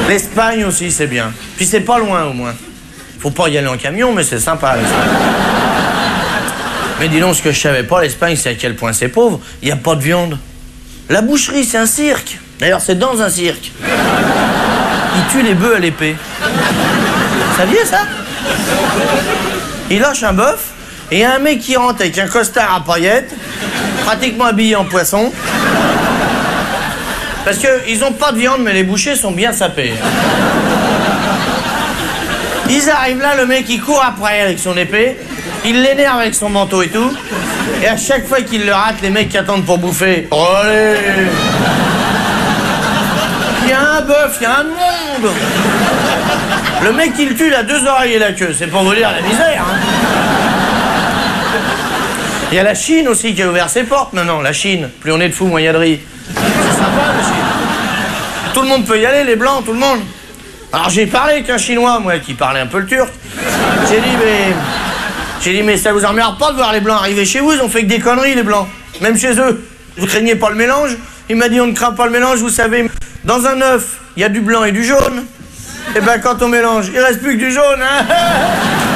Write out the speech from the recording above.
L'Espagne aussi, c'est bien. Puis c'est pas loin, au moins. Faut pas y aller en camion, mais c'est sympa, l'Espagne. Mais dis donc, ce que je savais pas, l'Espagne, c'est à quel point c'est pauvre. Il n'y a pas de viande. La boucherie, c'est un cirque. D'ailleurs, c'est dans un cirque. Ils tuent les bœufs à l'épée. Vous saviez ça? Il lâche un bœuf, et il y a un mec qui rentre avec un costard à paillettes, pratiquement habillé en poisson. Parce qu'ils n'ont pas de viande, mais les bouchers sont bien sapés. Ils arrivent là, le mec, il court après avec son épée, il l'énerve avec son manteau et tout, et à chaque fois qu'il le rate, les mecs qui attendent pour bouffer. Oh, allez! Il y a un bœuf, il y a un monde! Le mec qui le tue, il a 2 oreilles et la queue, c'est pour vous dire la misère, hein. Il y a la Chine aussi qui a ouvert ses portes maintenant, la Chine. Plus on est de fous, moins il y a de riz. C'est sympa, la Chine. Tout le monde peut y aller, les blancs, tout le monde. Alors j'ai parlé avec un Chinois, moi, qui parlait un peu le turc. J'ai dit, mais ça vous emmerde pas de voir les blancs arriver chez vous? Ils ont fait que des conneries, les blancs. Même chez eux. Vous craignez pas le mélange? Il m'a dit, on ne craint pas le mélange, vous savez. Dans un œuf, il y a du blanc et du jaune. Et ben quand on mélange, il reste plus que du jaune, hein.